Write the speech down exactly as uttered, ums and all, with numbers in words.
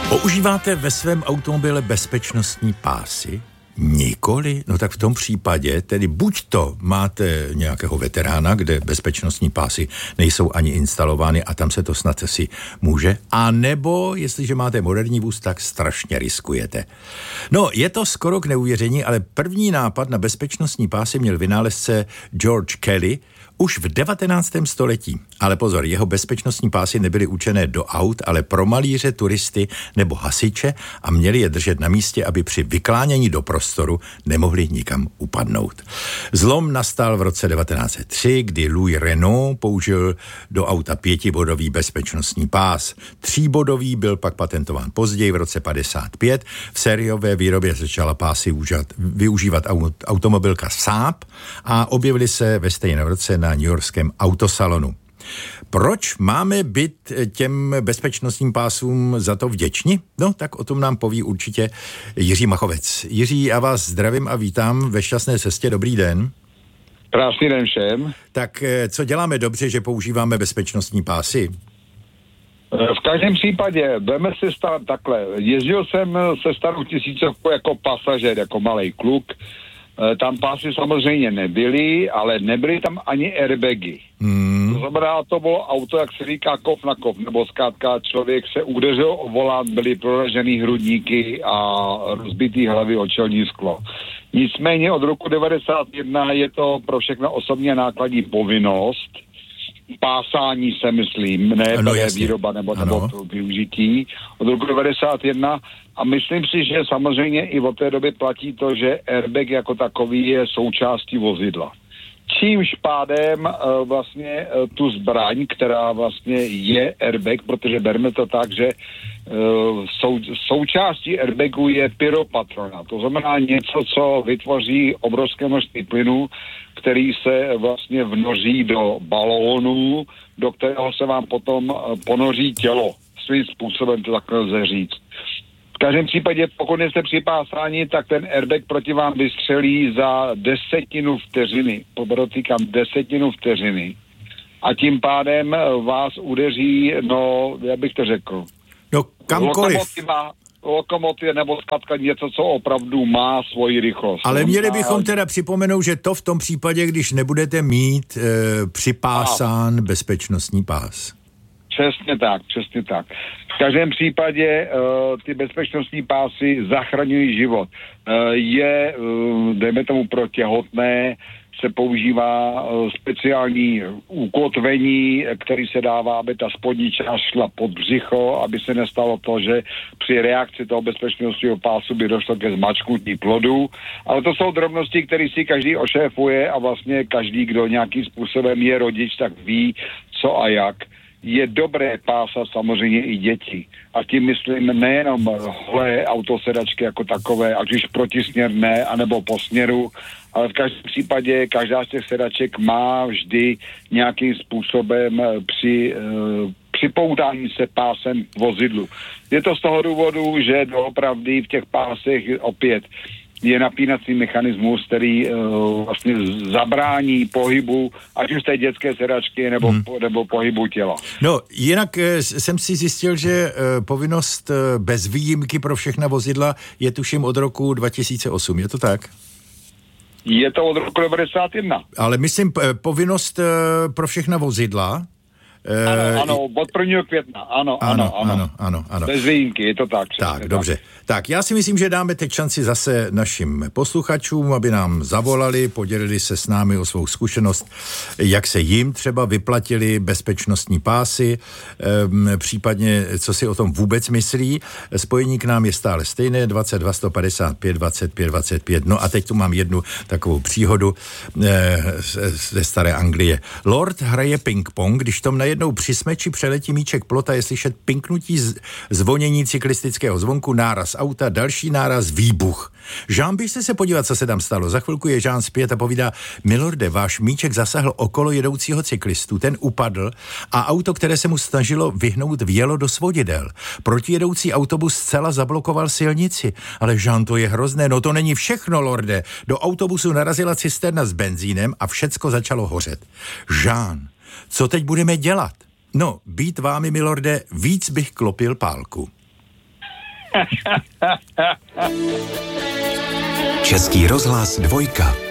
Používáte ve svém automobile bezpečnostní pásy? Nikoli? No tak v tom případě, tedy buď to máte nějakého veterána, kde bezpečnostní pásy nejsou ani instalovány a tam se to snad asi může, a nebo jestliže máte moderní vůz, tak strašně riskujete. No, je to skoro k neuvěření, ale první nápad na bezpečnostní pásy měl vynálezce George Kelly už v devatenáctém století. Ale pozor, jeho bezpečnostní pásy nebyly určené do aut, ale pro malíře, turisty nebo hasiče a měli je držet na místě, aby při vyklánění do prostoru nemohli nikam upadnout. Zlom nastal v roce devatenáct set tři, kdy Louis Renault použil do auta pětibodový bezpečnostní pás. Tříbodový byl pak patentován později v roce padesát pět. V sériové výrobě začala pásy využívat automobilka Saab a objevily se ve stejném roce na newyorském autosalonu. Proč máme být těm bezpečnostním pásům za to vděční? No, tak o tom nám poví určitě Jiří Machovec. Jiří, já vás zdravím a vítám ve šťastné cestě. Dobrý den. Krásný den všem. Tak co děláme dobře, že používáme bezpečnostní pásy? V každém případě, budeme si stát takhle. Jezdil jsem se starou tisícovkou jako pasažér, jako malej kluk. Tam pásy samozřejmě nebyly, ale nebyly tam ani airbagy. Hmm. To znamená, to bylo auto, jak se říká, kov na kov, nebo zkrátka člověk se udeřil o volant, byly proražený hrudníky a rozbitý hlavy o čelní sklo. Nicméně od roku devadesát jedna je to pro všechno osobně nákladní povinnost, pásání se myslím, ne ano, výroba nebo, nebo využití od roku devadesát jedna a myslím si, že samozřejmě i od té doby platí to, že airbag jako takový je součástí vozidla. Čímž pádem uh, vlastně uh, tu zbraň, která vlastně je airbag, protože berme to tak, že uh, sou, součástí airbagu je pyropatrona. To znamená něco, co vytvoří obrovské množství plynu, který se vlastně vnoří do balónu, do kterého se vám potom uh, ponoří tělo. Svým způsobem to takhle lze říct. V každém případě, pokud jste připásáni, tak ten airbag proti vám vystřelí za desetinu vteřiny. Podotýkám desetinu vteřiny. A tím pádem vás udeří, no, jak bych to řekl. No, kamkoliv. Lokomotiva, lokomotiva nebo zkrátka něco, co opravdu má svoji rychlost. Ale měli bychom teda připomenout, že to v tom případě, když nebudete mít e, připásán a. bezpečnostní pás. Přesně tak, přesně tak. V každém případě uh, ty bezpečnostní pásy zachraňují život. Uh, je, uh, dejme tomu pro těhotné, se používá uh, speciální ukotvení, který se dává, aby ta spodní část šla pod břicho, aby se nestalo to, že při reakci toho bezpečnostního pásu by došlo ke zmačknutí plodu. Ale to jsou drobnosti, které si každý ošéfuje a vlastně každý, kdo nějakým způsobem je rodič, tak ví, co a jak. Je dobré pásat samozřejmě i děti. A tím myslím nejenom holé autosedačky jako takové, ať už protisměrné, anebo po směru, ale v každém případě každá z těch sedaček má vždy nějakým způsobem při uh, připoutání se pásem k vozidlu. Je to z toho důvodu, že doopravdy v těch pásech opět je napínací mechanismus, který uh, vlastně zabrání pohybu, ať už té dětské sedačky, nebo, hmm. po, nebo pohybu těla. No, jinak uh, jsem si zjistil, že uh, povinnost uh, bez výjimky pro všechna vozidla je tuším od roku dva tisíce osm, je to tak? Je to od roku devadesát jedna. Ale myslím, uh, povinnost uh, pro všechna vozidla. Ano, ano, od prvního května, ano, ano, ano, ano, ano, ano. Bez výjimky, je to tak. Tak, dobře. Tak, já si myslím, že dáme teď šanci zase našim posluchačům, aby nám zavolali, podělili se s námi o svou zkušenost, jak se jim třeba vyplatili bezpečnostní pásy, ehm, případně co si o tom vůbec myslí. Spojení k nám je stále stejné, dvacet dva sto padesát pět dvacet pět dvacet pět. No a teď tu mám jednu takovou příhodu eh, ze staré Anglie. Lord hraje ping-pong, když tom najednou při smeči přeletí míček plota, je slyšet pinknutí zvonění cyklistického zvonku, náraz auta, další náraz, výbuch. Jean, běžte se podívat, co se tam stalo. Za chvilku je Jean zpět a povídá: milorde, váš míček zasahl okolo jedoucího cyklistu, ten upadl a auto, které se mu snažilo vyhnout, vjelo do svodidel. Protijedoucí autobus zcela zablokoval silnici. Ale Jean, to je hrozné, no to není všechno, lorde. Do autobusu narazila cisterna s benzínem a všecko začalo hořet. Jean, co teď budeme dělat? No, být vámi, milorde, víc bych klopil pálku. Český rozhlas dvojka.